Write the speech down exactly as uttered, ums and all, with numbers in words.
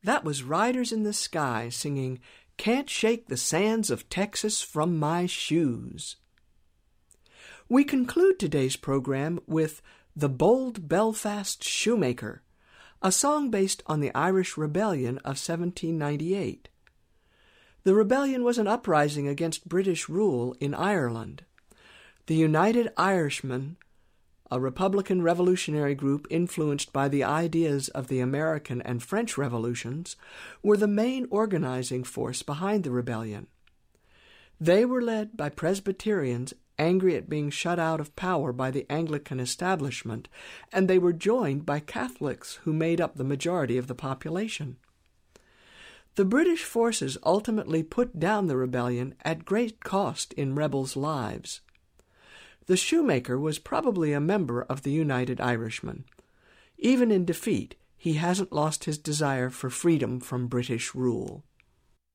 That was Riders in the Sky singing "Can't Shake the Sands of Texas from My Shoes." We conclude today's program with "The Bold Belfast Shoemaker," a song based on the Irish Rebellion of seventeen ninety-eight. The rebellion was an uprising against British rule in Ireland. The United Irishmen, a Republican revolutionary group influenced by the ideas of the American and French revolutions, were the main organizing force behind the rebellion. They were led by Presbyterians angry at being shut out of power by the Anglican establishment, and they were joined by Catholics who made up the majority of the population. The British forces ultimately put down the rebellion at great cost in rebels' lives. The shoemaker was probably a member of the United Irishmen. Even in defeat, he hasn't lost his desire for freedom from British rule.